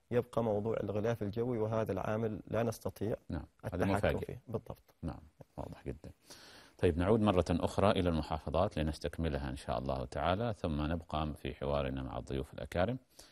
يبقى موضوع الغلاف الجوي، وهذا العامل لا نستطيع هذا التحكم مفاجئ فيه. بالضبط. واضح جدا. طيب نعود مرة أخرى إلى المحافظات لنستكملها إن شاء الله تعالى، ثم نبقى في حوارنا مع الضيوف الأكارم.